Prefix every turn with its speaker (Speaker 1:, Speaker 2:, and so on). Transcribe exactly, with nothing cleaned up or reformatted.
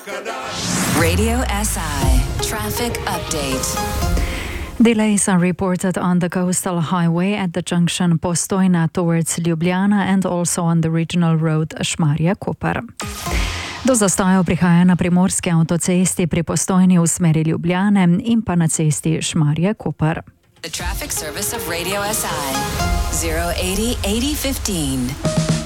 Speaker 1: Radio S I traffic update.
Speaker 2: Delays are reported on the coastal highway at the junction Postojna towards Ljubljana and also on the regional road Šmarje-Koper. Do zastojev prihaja na primorski avtocesti pri Postojni v smeri Ljubljane in pa na cesti Šmarje-Koper.
Speaker 1: The traffic service of Radio S I zero eighty eighty fifteen.